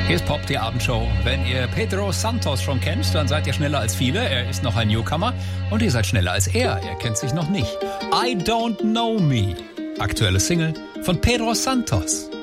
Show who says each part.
Speaker 1: Hier ist Pop, die Abendshow. Wenn ihr Pedro Santos schon kennt, dann seid ihr schneller als viele. Er ist noch ein Newcomer und ihr seid schneller als er. Er kennt sich noch nicht. I Don't Know Me. Aktuelle Single von Pedro Santos.